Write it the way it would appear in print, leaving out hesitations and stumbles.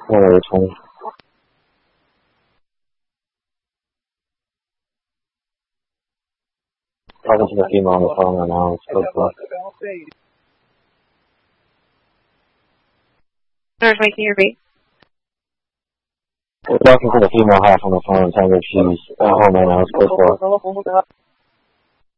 120. Talking to the female on the phone right now. There's making your beat. We're talking to the female half on the phone, telling her she's at home right now. It's close.